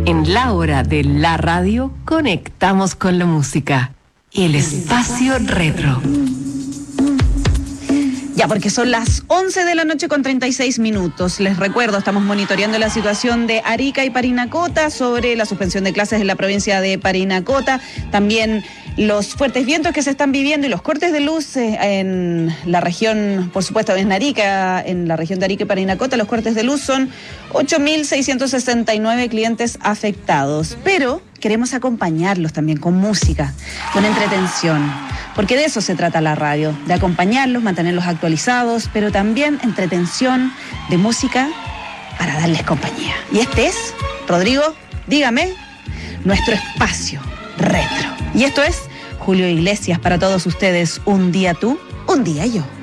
En la hora de la radio, conectamos con la música. El espacio retro. Ya, porque son las 11 de la noche con 36 minutos. Les recuerdo, estamos monitoreando la situación de Arica y Parinacota sobre la suspensión de clases en la provincia de Parinacota. También los fuertes vientos que se están viviendo y los cortes de luz en la región, por supuesto, en Arica, en la región de Arica y Parinacota, los cortes de luz son 8.669 clientes afectados. Pero queremos acompañarlos también con música, con entretención. Porque de eso se trata la radio, de acompañarlos, mantenerlos actualizados, pero también entretención de música para darles compañía. Y este es, Rodrigo, dígame, nuestro espacio retro. Y esto es Julio Iglesias para todos ustedes, un día tú, un día yo.